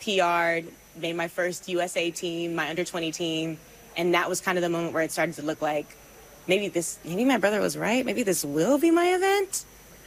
PR'd, made my first USA team, my under-20 team, and that was kind of the moment where it started to look like maybe my brother was right. Maybe this will be my event.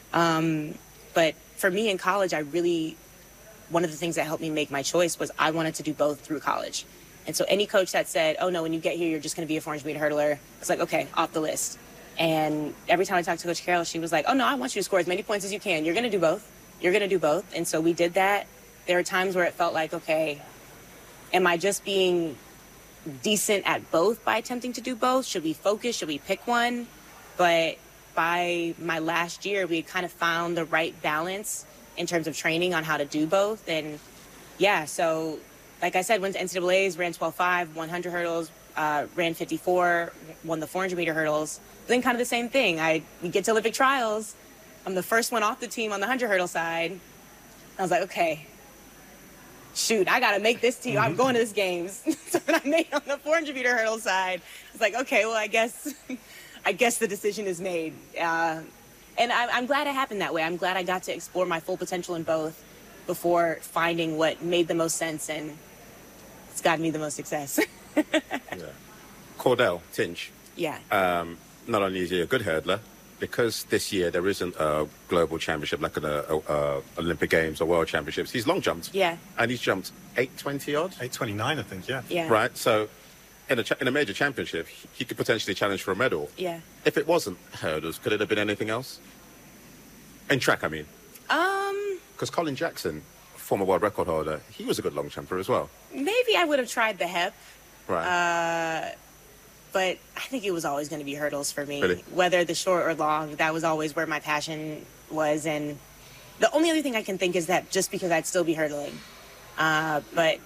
But for me in college, one of the things that helped me make my choice was I wanted to do both through college. And so any coach that said, oh no, when you get here, you're just going to be a 400 meter hurdler, it's like, okay, off the list. And every time I talked to Coach Carroll, she was like, oh no, I want you to score as many points as you can. You're going to do both. You're going to do both. And so we did that. There are times where it felt like, okay, am I just being decent at both by attempting to do both? Should we focus? Should we pick one? But by my last year, we had kind of found the right balance in terms of training on how to do both. And yeah, so like I said, went to NCAAs, ran 12.5, 100 hurdles, ran 54, won the 400 meter hurdles. Then kind of the same thing. We get to Olympic trials. I'm the first one off the team on the 100 hurdle side. I was like, okay, shoot, I got to make this team. I'm going to this games. So when I made it on the 400 meter hurdle side, it's like, okay, well, I guess the decision is made. And I'm glad it happened that way. I'm glad I got to explore my full potential in both before finding what made the most sense, and it's gotten me the most success. Yeah. Cordell Tinch. Yeah. Not only is he a good hurdler, because this year there isn't a global championship like an Olympic Games or World Championships, he's long jumped. Yeah. And he's jumped 820 odd? 829, I think, yeah. Yeah. Right, so in a major championship, he could potentially challenge for a medal. Yeah. If it wasn't hurdles, could it have been anything else? In track, I mean. Because Colin Jackson, former world record holder, he was a good long jumper as well. Maybe I would have tried the hep. Right. But I think it was always going to be hurdles for me. Really? Whether the short or long, that was always where my passion was. And the only other thing I can think is that just because I'd still be hurdling. But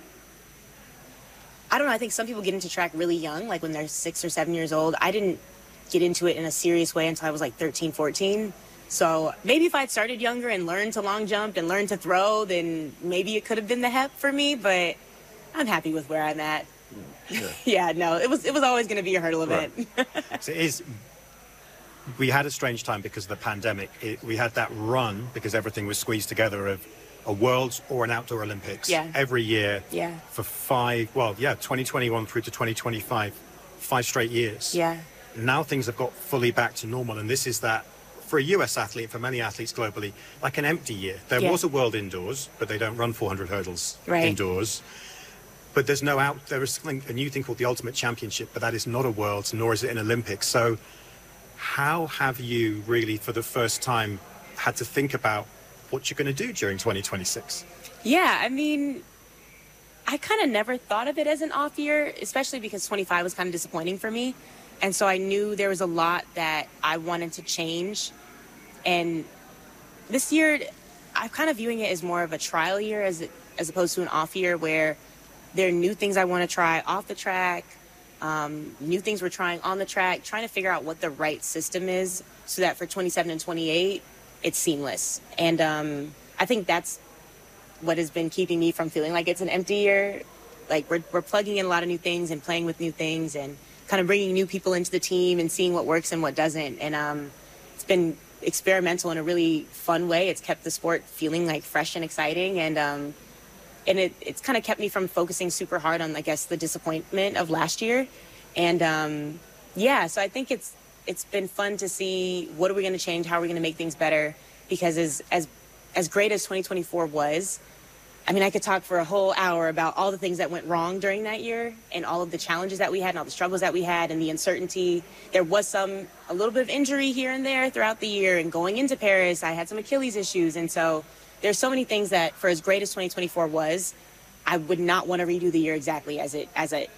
I don't know, I think some people get into track really young, like when they're 6 or 7 years old. I didn't get into it in a serious way until I was like 13, 14. So maybe if I'd started younger and learned to long jump and learned to throw, then maybe it could have been the hep for me, but I'm happy with where I'm at. Yeah. Yeah, no, it was always going to be a hurdle event. Right. So we had a strange time because of the pandemic. We had that run because everything was squeezed together of a Worlds or an Outdoor Olympics every year for 2021 through to 2025, 5 straight years. Yeah. Now things have got fully back to normal, and this is that, for a US athlete, for many athletes globally, like an empty year. There was a World Indoors, but they don't run 400 hurdles indoors. But there is a new thing called the Ultimate Championship, but that is not a Worlds, nor is it an Olympics. So how have you really, for the first time, had to think about what you're going to do during 2026? Yeah, I mean, I kind of never thought of it as an off year, especially because 25 was kind of disappointing for me. And so I knew there was a lot that I wanted to change. And this year, I'm kind of viewing it as more of a trial year as opposed to an off year, where there are new things I want to try off the track, new things we're trying on the track, trying to figure out what the right system is so that for 27 and 28, it's seamless. And I think that's what has been keeping me from feeling like it's an empty year. Like we're plugging in a lot of new things and playing with new things and kind of bringing new people into the team and seeing what works and what doesn't. And it's been experimental in a really fun way. It's kept the sport feeling like fresh and exciting. And it's kind of kept me from focusing super hard on, I guess, the disappointment of last year. And so I think it's been fun to see what are we going to change, how are we going to make things better, because as great as 2024 was, I mean, I could talk for a whole hour about all the things that went wrong during that year and all of the challenges that we had and all the struggles that we had and the uncertainty. There was a little bit of injury here and there throughout the year, and going into Paris, I had some Achilles issues. And so there's so many things that, for as great as 2024 was, I would not want to redo the year exactly as it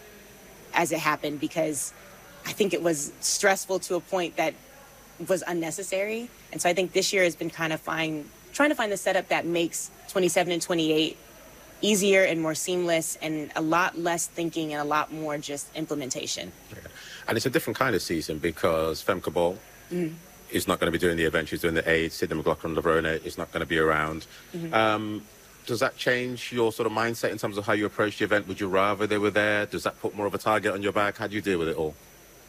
happened, because I think it was stressful to a point that was unnecessary. And so I think this year has been kind of trying to find the setup that makes 27 and 28 easier and more seamless, and a lot less thinking and a lot more just implementation. Yeah. And it's a different kind of season because Femke Bol is not going to be doing the event. She's doing the AIDS. Sydney McLaughlin-Levrone is not going to be around. Does that change your sort of mindset in terms of how you approach the event? Would you rather they were there? Does that put more of a target on your back? How do you deal with it all?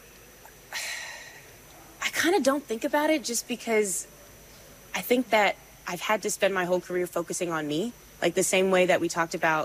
I kind of don't think about it, just because I think that I've had to spend my whole career focusing on me. Like the same way that we talked about